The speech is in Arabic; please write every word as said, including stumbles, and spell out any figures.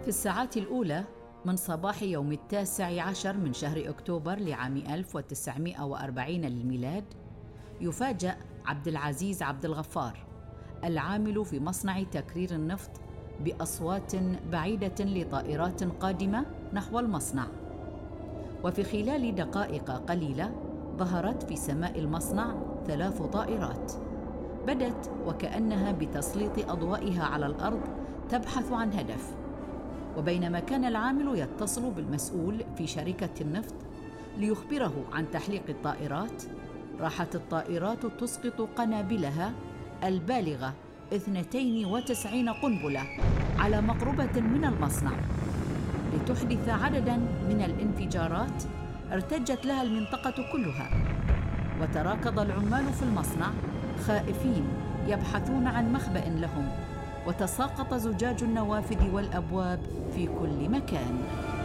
في الساعات الأولى من صباح يوم التاسع عشر من شهر أكتوبر لعام ألف وتسعمائة وأربعين للميلاد، يفاجأ عبد العزيز عبد الغفار العامل في مصنع تكرير النفط بأصوات بعيدة لطائرات قادمة نحو المصنع. وفي خلال دقائق قليلة ظهرت في سماء المصنع ثلاث طائرات، بدت وكأنها بتسليط أضوائها على الأرض تبحث عن هدف. وبينما كان العامل يتصل بالمسؤول في شركة النفط ليخبره عن تحليق الطائرات، راحت الطائرات تسقط قنابلها البالغة اثنتين وتسعين قنبلة على مقربة من المصنع، لتحدث عدداً من الانفجارات ارتجت لها المنطقة كلها. وتراكض العمال في المصنع خائفين يبحثون عن مخبأ لهم، وتساقط زجاج النوافذ والأبواب في كل مكان.